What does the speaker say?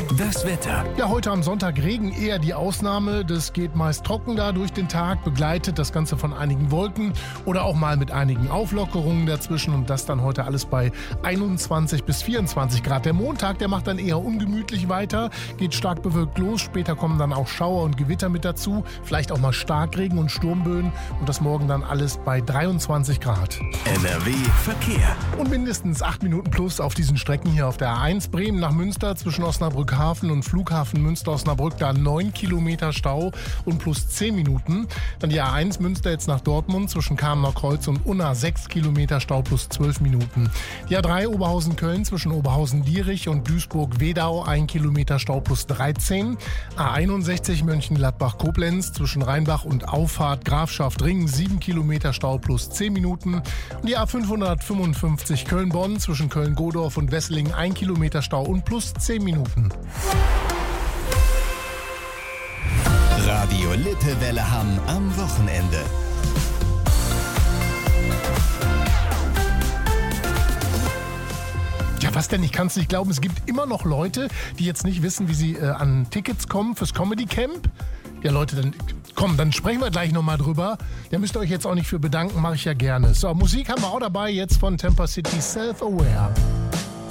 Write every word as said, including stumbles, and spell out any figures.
Das Wetter. Ja, heute am Sonntag Regen eher die Ausnahme. Das geht meist trocken da durch den Tag, begleitet das Ganze von einigen Wolken oder auch mal mit einigen Auflockerungen dazwischen und das dann heute alles bei einundzwanzig bis vierundzwanzig Grad. Der Montag, der macht dann eher ungemütlich weiter, geht stark bewölkt los. Später kommen dann auch Schauer und Gewitter mit dazu, vielleicht auch mal Starkregen und Sturmböen und das morgen dann alles bei dreiundzwanzig Grad. N R W Verkehr. Und mindestens acht Minuten plus auf diesen Strecken hier auf der A eins Bremen nach Münster zwischen Osnabrück Hafen und Flughafen Münster-Osnabrück, da neun Kilometer Stau und plus zehn Minuten. Dann die A eins Münster jetzt nach Dortmund zwischen Kamener Kreuz und Unna sechs Kilometer Stau plus zwölf Minuten. Die A drei Oberhausen-Köln zwischen Oberhausen-Dierich und Duisburg-Wedau ein Kilometer Stau plus dreizehn. A einundsechzig Mönchengladbach-Koblenz zwischen Rheinbach und Auffahrt Grafschaft-Ring sieben Kilometer Stau plus zehn Minuten. Und die A fünfhundertfünfundfünfzig Köln-Bonn zwischen Köln-Godorf und Wesseling ein Kilometer Stau und plus zehn Minuten. Radio Lippewelle Hamm am Wochenende. Ja, was denn? Ich kann es nicht glauben. Es gibt immer noch Leute, die jetzt nicht wissen, wie sie äh, an Tickets kommen fürs Comedy Camp. Ja, Leute, dann komm, dann sprechen wir gleich nochmal drüber. Da müsst ihr euch jetzt auch nicht für bedanken, mache ich ja gerne. So, Musik haben wir auch dabei, jetzt von Temper City, Self-Aware.